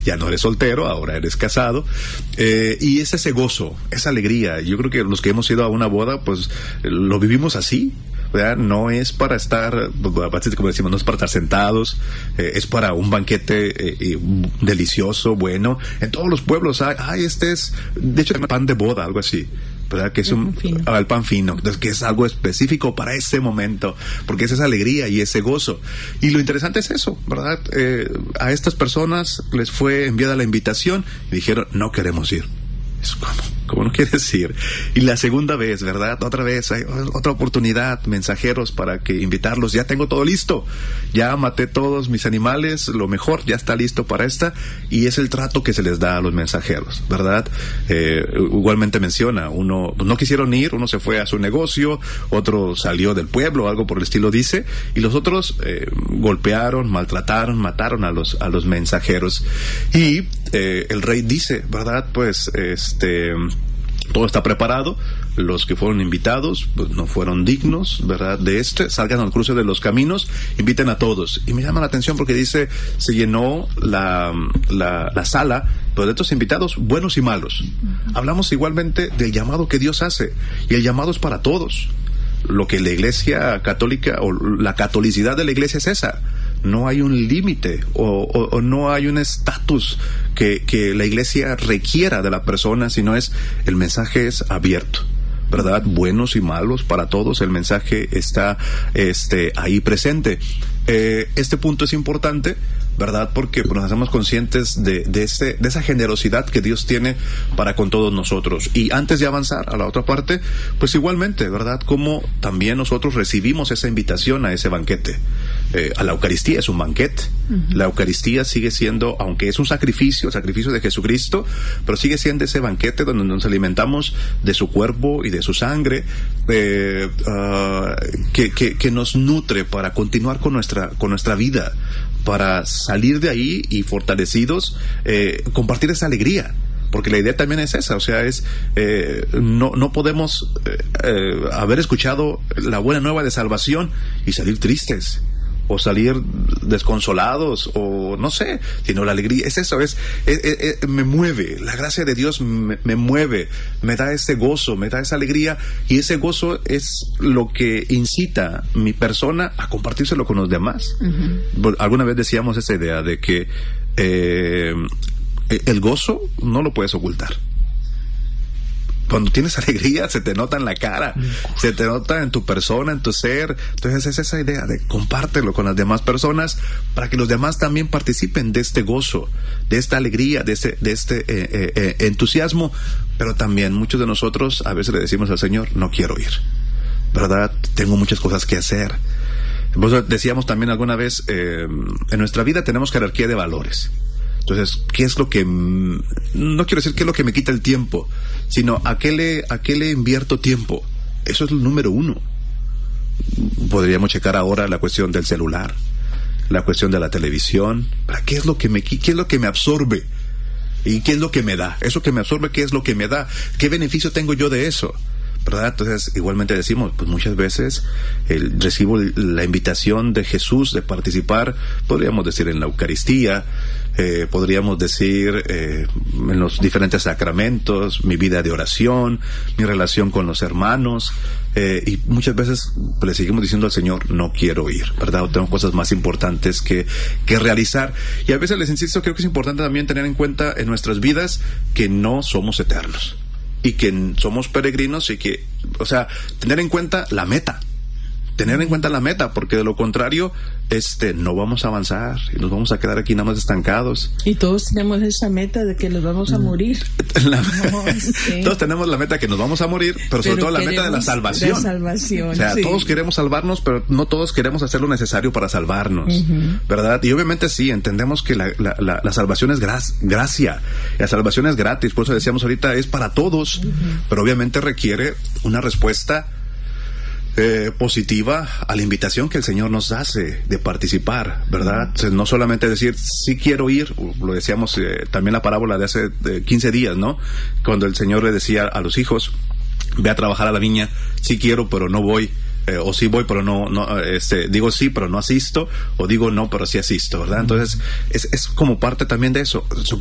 Ya no eres soltero, ahora eres casado, y es ese gozo, esa alegría. Yo creo que los que hemos ido a una boda, pues lo vivimos así, ¿verdad? No es para estar, como decimos, no es para estar sentados, es para un banquete delicioso, bueno. En todos los pueblos hay este es, de hecho, el pan de boda, algo así, ¿verdad? Que es el pan fino, entonces, que es algo específico para ese momento, porque es esa alegría y ese gozo. Y lo interesante es eso, ¿verdad? A estas personas les fue enviada la invitación y dijeron, no queremos ir. Es ¿cómo no quieres ir? Y la segunda vez, ¿verdad? Otra vez, hay otra oportunidad, mensajeros para que invitarlos. Ya tengo todo listo. Ya maté todos mis animales, lo mejor, ya está listo para esta. Y es el trato que se les da a los mensajeros, ¿verdad? Igualmente menciona, uno no quisieron ir, uno se fue a su negocio, otro salió del pueblo, algo por el estilo dice, y los otros golpearon, maltrataron, mataron a los mensajeros. Y el rey dice, ¿verdad? Pues todo está preparado, los que fueron invitados pues no fueron dignos, ¿verdad? Salgan al cruce de los caminos, inviten a todos. Y me llama la atención porque dice, se llenó la sala, pero de estos invitados, buenos y malos. Hablamos igualmente del llamado que Dios hace, y el llamado es para todos. Lo que la Iglesia Católica, o la catolicidad de la Iglesia es esa. No hay un límite o no hay un estatus que la Iglesia requiera de la persona, sino el mensaje es abierto, ¿verdad? Buenos y malos para todos, el mensaje está ahí presente. Este punto es importante, ¿verdad? Porque nos hacemos conscientes de esa generosidad que Dios tiene para con todos nosotros. Y antes de avanzar a la otra parte, pues igualmente, ¿verdad? Como también nosotros recibimos esa invitación a ese banquete. A la Eucaristía es un banquete. Uh-huh. La Eucaristía sigue siendo, aunque es un sacrificio, el sacrificio de Jesucristo, pero sigue siendo ese banquete donde nos alimentamos de su cuerpo y de su sangre, que nos nutre para continuar con nuestra vida, para salir de ahí y fortalecidos, compartir esa alegría. Porque la idea también es esa, o sea, no podemos haber escuchado la buena nueva de salvación y salir tristes, o salir desconsolados, o no sé, sino la alegría, es eso, me mueve, la gracia de Dios me mueve, me da ese gozo, me da esa alegría, y ese gozo es lo que incita mi persona a compartírselo con los demás. Uh-huh. Alguna vez decíamos esa idea de que el gozo no lo puedes ocultar. Cuando tienes alegría, se te nota en la cara, se te nota en tu persona, en tu ser. Entonces es esa idea de compártelo con las demás personas para que los demás también participen de este gozo, de esta alegría, de este entusiasmo. Pero también muchos de nosotros a veces le decimos al Señor, no quiero ir, ¿verdad? Tengo muchas cosas que hacer. Pues decíamos también alguna vez, en nuestra vida tenemos jerarquía de valores. Entonces, ¿qué es lo que, no quiero decir qué es lo que me quita el tiempo, sino a qué le invierto tiempo? Eso es el número uno. Podríamos checar ahora la cuestión del celular, la cuestión de la televisión. ¿Qué es lo que me absorbe? ¿Y qué es lo que me da? Eso que me absorbe, ¿qué es lo que me da? ¿Qué beneficio tengo yo de eso? ¿Verdad? Entonces, igualmente decimos, pues muchas veces recibo la invitación de Jesús de participar, podríamos decir en la Eucaristía, podríamos decir en los diferentes sacramentos, mi vida de oración, mi relación con los hermanos, y muchas veces le seguimos diciendo al Señor, no quiero ir, ¿verdad? O tengo cosas más importantes que realizar. Y a veces les insisto, creo que es importante también tener en cuenta en nuestras vidas que no somos eternos y que somos peregrinos, y que, o sea, tener en cuenta la meta, porque de lo contrario no vamos a avanzar y nos vamos a quedar aquí nada más estancados. Y todos tenemos esa meta de que nos vamos a morir. Sí. Todos tenemos la meta que nos vamos a morir, pero sobre todo la meta de la salvación. O sea, sí, todos queremos salvarnos, pero no todos queremos hacer lo necesario para salvarnos, uh-huh, ¿verdad? Y obviamente sí, entendemos que la salvación es gracia, la salvación es gratis, por eso decíamos ahorita, es para todos, uh-huh, pero obviamente requiere una respuesta positiva a la invitación que el Señor nos hace de participar, ¿verdad? Entonces, no solamente decir, sí quiero ir, lo decíamos también la parábola de hace 15 días, ¿no? Cuando el Señor le decía a los hijos, ve a trabajar a la viña, sí quiero, pero no voy, o sí voy pero no digo sí pero no asisto, o digo no pero sí asisto, ¿verdad? Entonces es como parte también de eso.